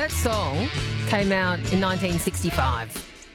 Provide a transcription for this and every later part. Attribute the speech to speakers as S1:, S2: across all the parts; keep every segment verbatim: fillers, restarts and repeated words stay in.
S1: that song came out in nineteen sixty-five.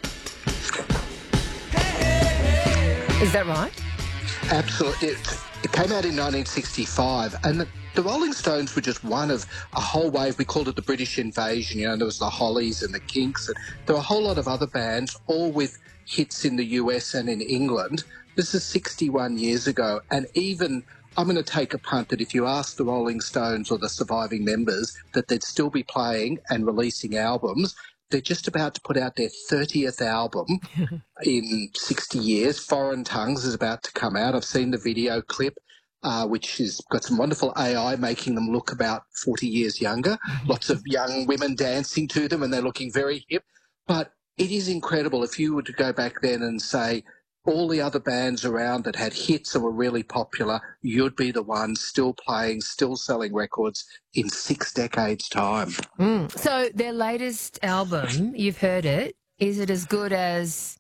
S1: Is that right?
S2: Absolutely. It, it came out in nineteen sixty-five, and the, the Rolling Stones were just one of a whole wave. We called it the British Invasion. You know, there was the Hollies and the Kinks, and there were a whole lot of other bands, all with hits in the U S and in England. This is sixty-one years ago, and even I'm going to take a punt that if you ask the Rolling Stones or the surviving members that they'd still be playing and releasing albums. They're just about to put out their thirtieth album in sixty years. Foreign Tongues is about to come out. I've seen the video clip, uh, which has got some wonderful A I making them look about forty years younger. Lots of young women dancing to them, and they're looking very hip. But it is incredible if you were to go back then and say, all the other bands around that had hits and were really popular, you'd be the one still playing, still selling records in six decades' time.
S1: Mm. So their latest album, you've heard it. Is it as good as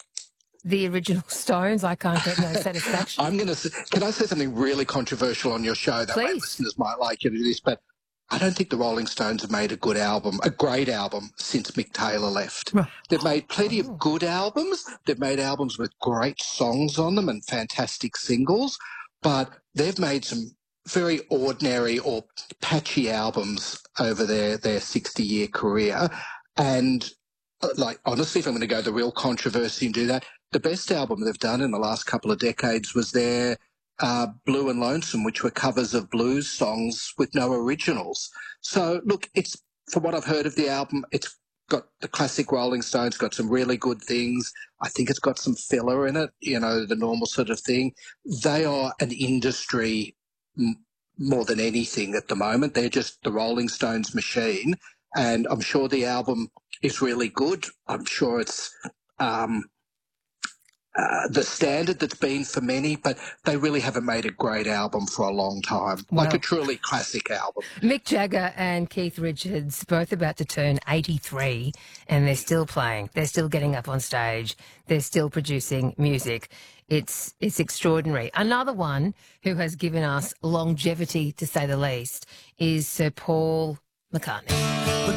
S1: the original Stones? I can't get no satisfaction.
S2: I'm going to. Can I say something really controversial on your show that my listeners might like you to do this? But I don't think the Rolling Stones have made a good album, a great album, since Mick Taylor left.
S1: Right.
S2: They've made plenty
S1: Oh.
S2: of good albums. They've made albums with great songs on them and fantastic singles, but they've made some very ordinary or patchy albums over their, their sixty-year career. And, uh, like, honestly, if I'm going to go the real controversy and do that, the best album they've done in the last couple of decades was their Uh, Blue and Lonesome, which were covers of blues songs with no originals. So, look, it's from what I've heard of the album, it's got the classic Rolling Stones, got some really good things. I think it's got some filler in it, you know, the normal sort of thing. They are an industry m- more than anything at the moment. They're just the Rolling Stones machine, and I'm sure the album is really good. I'm sure it's Um, Uh, the standard that's been for many, but they really haven't made a great album for a long time,
S1: Wow.
S2: like a truly classic album.
S1: Mick Jagger and Keith Richards both about to turn eighty-three, and they're still playing. They're still getting up on stage. They're still producing music. It's it's extraordinary. Another one who has given us longevity, to say the least, is Sir Paul McCartney.